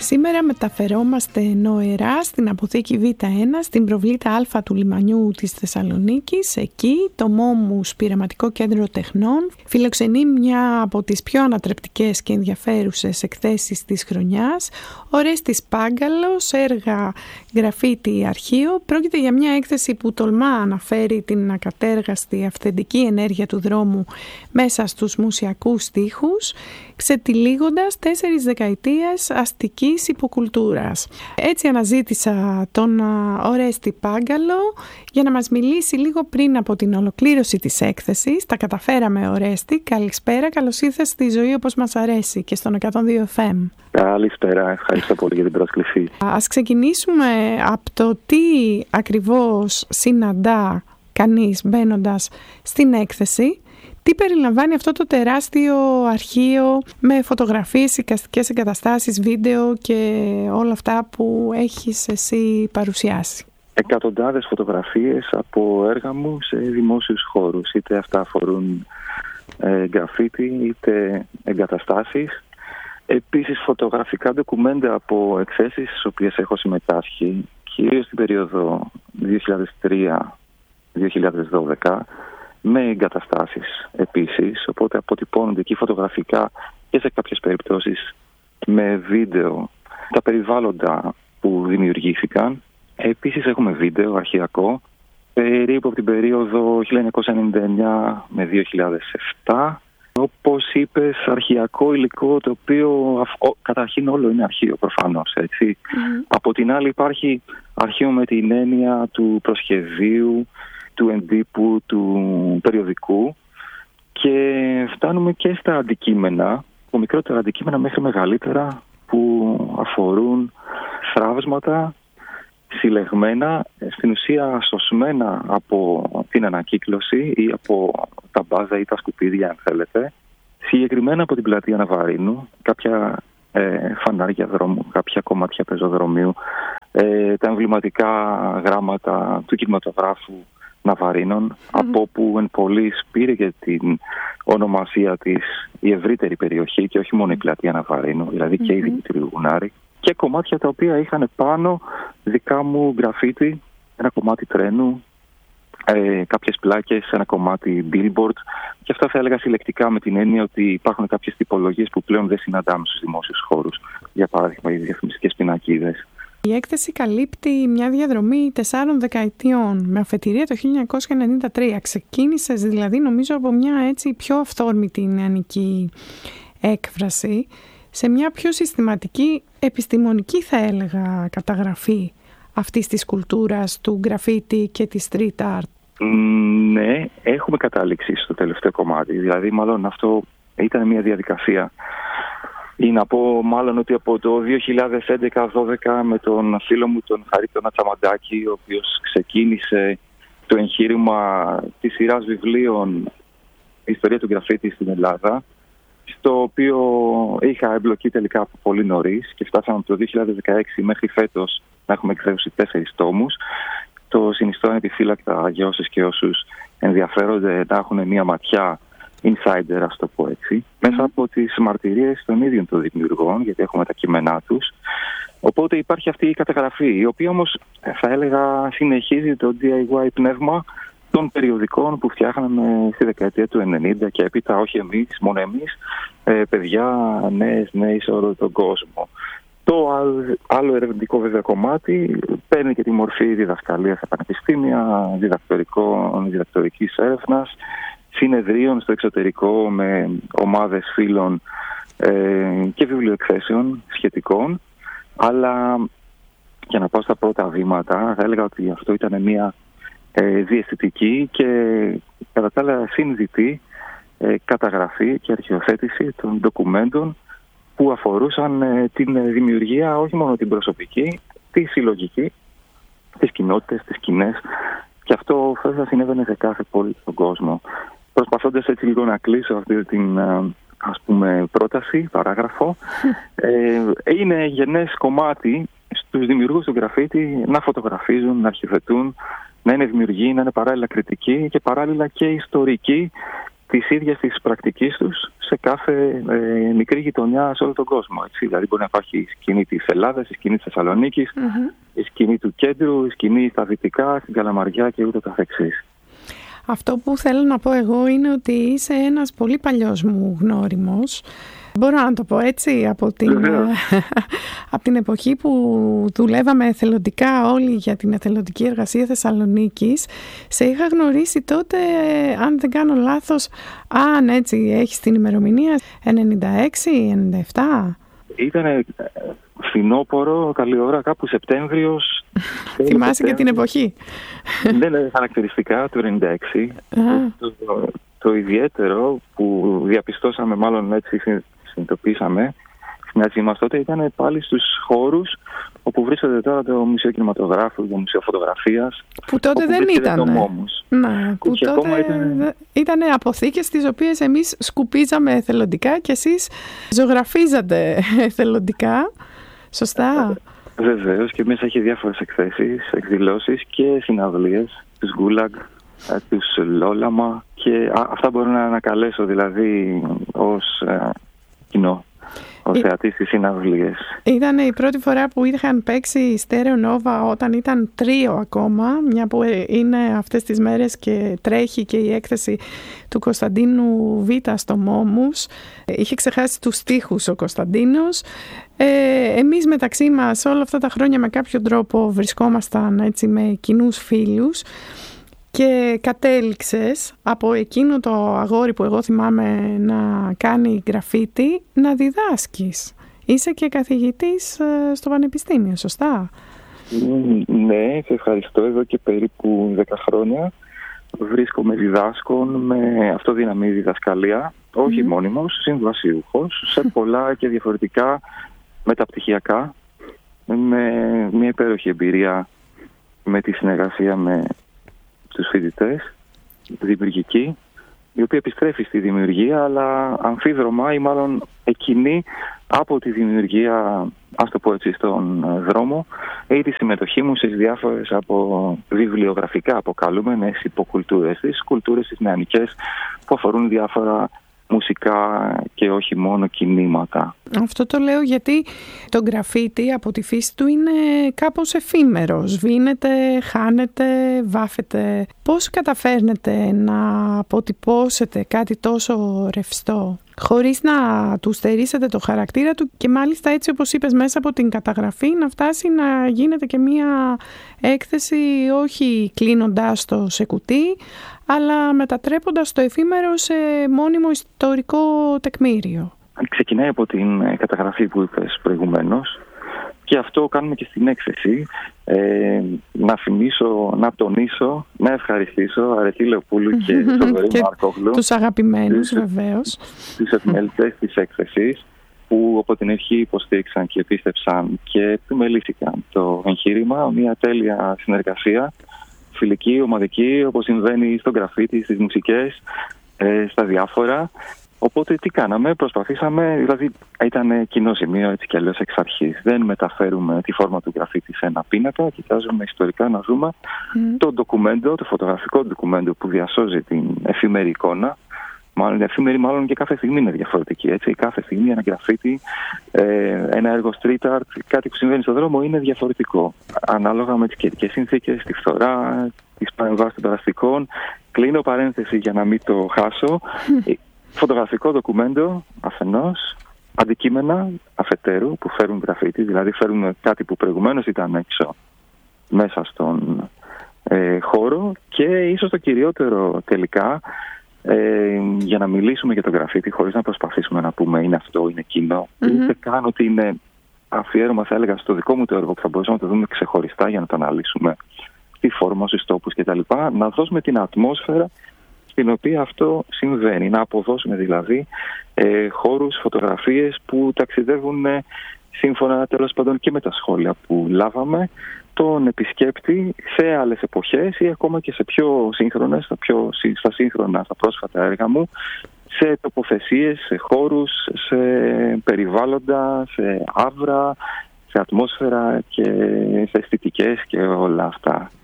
Σήμερα μεταφερόμαστε νοερά στην αποθήκη Β1, στην προβλήτα Α του λιμανιού της Θεσσαλονίκης. Εκεί το Μόμους Πειραματικό Κέντρο Τεχνών φιλοξενεί μια από τις πιο ανατρεπτικές και ενδιαφέρουσες εκθέσεις της χρονιάς. Ορέστης Πάγκαλος, έργα γραφίτι αρχείο. Πρόκειται για μια έκθεση που τολμά αναφέρει την ακατέργαστη αυθεντική ενέργεια του δρόμου μέσα στους μουσιακούς στίχους, ξετυλίγοντας 4 δεκαετίες αστικής υποκουλτούρας. Έτσι αναζήτησα τον Ορέστη Πάγκαλο για να μας μιλήσει λίγο πριν από την ολοκλήρωση της έκθεσης. Τα καταφέραμε, Ορέστη. Καλησπέρα, καλώς ήρθες στη Ζωή όπως μας αρέσει και στον 102 FM. Καλησπέρα, ευχαριστώ πολύ για την πρόσκληση. Ας ξεκινήσουμε από το τι ακριβώς συναντά κανείς μπαίνοντας στην έκθεση. Τι περιλαμβάνει αυτό το τεράστιο αρχείο με φωτογραφίες, εικαστικές εγκαταστάσεις, βίντεο και όλα αυτά που έχεις εσύ παρουσιάσει? Εκατοντάδες φωτογραφίες από έργα μου σε δημόσιους χώρους. Είτε αυτά αφορούν γκραφίτι, είτε εγκαταστάσεις. Επίσης φωτογραφικά ντοκουμέντα από εκθέσεις στις οποίες έχω συμμετάσχει, κυρίως στην περίοδο 2003-2012, με εγκαταστάσεις επίσης, οπότε αποτυπώνονται εκεί φωτογραφικά και σε κάποιες περιπτώσεις με βίντεο τα περιβάλλοντα που δημιουργήθηκαν. Επίσης έχουμε βίντεο αρχαιακό περίπου από την περίοδο 1999 με 2007. Όπως είπες, αρχαιακό υλικό, το οποίο καταρχήν όλο είναι αρχείο προφανώς, έτσι. Από την άλλη υπάρχει αρχείο με την έννοια του προσχεδίου, του εντύπου, του περιοδικού, και φτάνουμε και στα αντικείμενα, από μικρότερα αντικείμενα μέχρι μεγαλύτερα, που αφορούν θραύσματα συλλεγμένα, στην ουσία σωσμένα από την ανακύκλωση ή από τα μπάζα ή τα σκουπίδια, αν θέλετε, συγκεκριμένα από την πλατεία Ναβαρίνου, κάποια φανάρια δρόμου, κάποια κομμάτια πεζοδρομίου, τα εμβληματικά γράμματα του κινηματογράφου Ναβαρίνων, από όπου εν πολλοίς πήρε και την ονομασία της η ευρύτερη περιοχή και όχι μόνο η πλατεία Ναβαρίνου, δηλαδή και η Δημητρίου Γουνάρη, και κομμάτια τα οποία είχαν πάνω δικά μου γκραφίτι, ένα κομμάτι τρένου, κάποιες πλάκες, ένα κομμάτι billboard, και αυτά θα έλεγα συλλεκτικά, με την έννοια ότι υπάρχουν κάποιες τυπολογίες που πλέον δεν συναντάμε στους δημόσιους χώρους, για παράδειγμα οι διαφημιστικές πινακίδες. Η έκθεση καλύπτει μια διαδρομή 4 δεκαετιών με αφετηρία το 1993. Ξεκίνησες δηλαδή, νομίζω, από μια έτσι πιο αυθόρμητη νεανική έκφραση σε μια πιο συστηματική, επιστημονική θα έλεγα, καταγραφή αυτής της κουλτούρας του γκραφίτι και της street art. Ναι, έχουμε καταλήξει στο τελευταίο κομμάτι. Δηλαδή μάλλον αυτό ήταν μια διαδικασία. Ή να πω μάλλον ότι από το 2011-12 με τον φίλο μου τον Χαρίτονα Τσαμαντάκη, ο οποίος ξεκίνησε το εγχείρημα της σειράς βιβλίων «Ιστορία του γκραφίτι στην Ελλάδα», στο οποίο είχα εμπλοκεί τελικά από πολύ νωρίς, και φτάσαμε από το 2016 μέχρι φέτος να έχουμε εκδώσει 4 τόμους. Το συνιστώ ανεπιφύλακτα για όσες και όσους ενδιαφέρονται να έχουν μια ματιά insider, ας το πω έτσι, μέσα από τις μαρτυρίες των ίδιων των δημιουργών, γιατί έχουμε τα κείμενά τους. Οπότε υπάρχει αυτή η καταγραφή, η οποία όμως θα έλεγα συνεχίζει το DIY πνεύμα των περιοδικών που φτιάχναμε στη δεκαετία του 90 και έπειτα, όχι εμείς, μόνο εμείς, παιδιά, νέοι σε όλο τον κόσμο. Το άλλο ερευνητικό βέβαια κομμάτι παίρνει και τη μορφή διδασκαλίας στα πανεπιστήμια, διδακτορικής έρευνας, συνεδρίων στο εξωτερικό με ομάδες φίλων και βιβλιοεκθέσεων σχετικών. Αλλά για να πάω στα πρώτα βήματα, θα έλεγα ότι αυτό ήταν μια διαισθητική και κατά τα άλλα συνειδητή καταγραφή και αρχαιοθέτηση των ντοκουμέντων που αφορούσαν την δημιουργία, όχι μόνο την προσωπική, τη συλλογική, τις κοινότητες, τις σκηνές, και αυτό θα συνέβαινε σε κάθε πόλη στον κόσμο. Προσπαθώντας έτσι λίγο να κλείσω αυτή την πρόταση, παράγραφο, είναι γενές κομμάτι στους δημιουργούς του γκραφίτι να φωτογραφίζουν, να αρχιοθετούν, να είναι δημιουργοί, να είναι παράλληλα κριτικοί και παράλληλα και ιστορικοί της ίδιας της πρακτικής τους σε κάθε μικρή γειτονιά σε όλο τον κόσμο. Έτσι. Δηλαδή μπορεί να υπάρχει η σκηνή της Ελλάδας, η σκηνή της Θεσσαλονίκης, η σκηνή του κέντρου, η σκηνή στα δυτικά, στην Καλαμαριά και ούτω καθεξής. Αυτό που θέλω να πω εγώ είναι ότι είσαι ένας πολύ παλιός μου γνώριμος. Μπορώ να το πω έτσι, από την εποχή που δουλεύαμε εθελοντικά όλοι για την εθελοντική εργασία Θεσσαλονίκης. Σε είχα γνωρίσει τότε, αν δεν κάνω λάθος, αν έτσι έχεις την ημερομηνία, 96-97. Ήτανε φθινόπωρο, καλή ώρα, κάπου Σεπτέμβριος. Θυμάσαι και την εποχή. Ναι, χαρακτηριστικά του 96. Το ιδιαίτερο που διαπιστώσαμε, μάλλον έτσι συνειδητοποίησαμε στην αρχή μας τότε, ήταν πάλι στους χώρους όπου βρίσκεται τώρα το Μουσείο Κινηματογράφου, το Μουσείο Φωτογραφίας. Που τότε δεν ήταν. Ναι, που τότε ήταν αποθήκες τις οποίες εμείς σκουπίζαμε εθελοντικά και εσείς ζωγραφίζατε εθελοντικά. Σωστά. Βεβαίως, και μέσα έχει διάφορες εκθέσεις, εκδηλώσεις και συναυλίες, τους Γκούλαγκ, τους Λόλαμα, και αυτά μπορώ να ανακαλέσω δηλαδή ως κοινό, ως θεατής στις συναυλίες. Ήταν η πρώτη φορά που είχαν παίξει Στέρεο Νόβα όταν ήταν τρίο ακόμα, μια που είναι αυτές τις μέρες και τρέχει και η έκθεση του Κωνσταντίνου Β στο Μόμους. Είχε ξεχάσει τους στίχους ο Κωνσταντίνος. Εμείς μεταξύ μας όλα αυτά τα χρόνια με κάποιο τρόπο βρισκόμασταν έτσι με κοινούς φίλους. Και κατέληξες από εκείνο το αγόρι που εγώ θυμάμαι να κάνει γραφίτι να διδάσκεις. Είσαι και καθηγητής στο Πανεπιστήμιο, σωστά? Ναι, σε ευχαριστώ. Εδώ και περίπου 10 χρόνια βρίσκομαι διδάσκων με αυτοδυναμή διδασκαλία, όχι μόνιμος, συμβασιούχος, σε πολλά και διαφορετικά μεταπτυχιακά, με μια υπέροχη εμπειρία με τη συνεργασία με τους φοιτητές, δημιουργική, η οποία επιστρέφει στη δημιουργία, αλλά αμφίδρομα ή μάλλον εκκινεί από τη δημιουργία, ας το πω έτσι, στον δρόμο, ή τη συμμετοχή μου σε διάφορες από βιβλιογραφικά αποκαλούμενες υποκουλτούρες, τις κουλτούρες τις νεανικές που αφορούν διάφορα μουσικά και όχι μόνο κινήματα. Αυτό το λέω γιατί το γκραφίτι από τη φύση του είναι κάπως εφήμερο. Σβήνεται, χάνεται, βάφεται. Πώς καταφέρνετε να αποτυπώσετε κάτι τόσο ρευστό χωρίς να του στερήσετε το χαρακτήρα του και μάλιστα έτσι όπως είπες μέσα από την καταγραφή να φτάσει να γίνεται και μία έκθεση όχι κλείνοντάς το σε κουτί αλλά μετατρέποντας το εφήμερο σε μόνιμο ιστορικό τεκμήριο. Ξεκινάει από την καταγραφή που είπες προηγουμένως και αυτό κάνουμε και στην έκθεση. Να θυμίσω, να τονίσω, να ευχαριστήσω Αρετή Λεοπούλου και Θοδωρή Μαρκόγλου, τους αγαπημένους βεβαίως, τους επιμελητές της έκθεσης που από την αρχή υποστήριξαν και πίστεψαν και επιμελήθηκαν το εγχείρημα. Μια τέλεια συνεργασία, φιλική, ομαδική, όπως συμβαίνει στο γραφίτι, στις μουσικές, στα διάφορα. Οπότε τι κάναμε, προσπαθήσαμε, δηλαδή ήταν κοινό σημείο έτσι κι αλλιώς εξ αρχής. Δεν μεταφέρουμε τη φόρμα του γραφίτι σε ένα πίνακα, κοιτάζουμε ιστορικά να δούμε το ντοκουμέντο, το φωτογραφικό ντοκουμέντο που διασώζει την εφήμερη εικόνα. Μάλλον η εφήμερη μάλλον και κάθε στιγμή είναι διαφορετική. Έτσι. Κάθε στιγμή ένα γραφίτι, ένα έργο street art, κάτι που συμβαίνει στον δρόμο είναι διαφορετικό. Ανάλογα με τις καιρικές συνθήκες, τη φθορά, τις παρεμβάσεις των περαστικών. Κλείνω παρένθεση για να μην το χάσω. Φωτογραφικό ντοκουμέντο αφενός, αντικείμενα αφετέρου που φέρουν γραφίτι, δηλαδή φέρουν κάτι που προηγουμένως ήταν έξω μέσα στον χώρο και ίσως το κυριότερο τελικά για να μιλήσουμε για το γραφίτι χωρίς να προσπαθήσουμε να πούμε είναι αυτό, είναι εκείνο, ούτε καν ότι είναι αφιέρωμα θα έλεγα στο δικό μου το έργο που θα μπορούσαμε να το δούμε ξεχωριστά για να το αναλύσουμε στη φόρμα, στους τόπους κτλ. Να δώσουμε την ατμόσφαιρα στην οποία αυτό συμβαίνει. Να αποδώσουμε δηλαδή χώρους, φωτογραφίες που ταξιδεύουν σύμφωνα τέλος πάντων και με τα σχόλια που λάβαμε τον επισκέπτη σε άλλες εποχές ή ακόμα και σε πιο σύγχρονες, στα σύγχρονα, στα πρόσφατα έργα μου, σε τοποθεσίες, σε χώρους, σε περιβάλλοντα, σε άβρα, σε ατμόσφαιρα και σε αισθητικές και όλα αυτά.